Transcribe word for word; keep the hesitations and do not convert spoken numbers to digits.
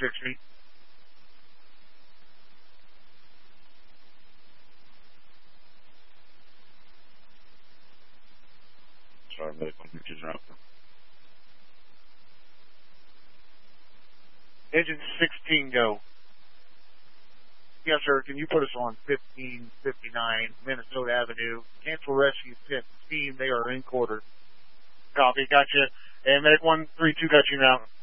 sixty. Sorry, medic one fifty is out. Engine sixteen, go. Yes, sir. Can you put us on fifteen fifty-nine Minnesota Avenue? Cancel rescue fifteen. They are in quarter. Copy. Gotcha. And medic one three two got you now.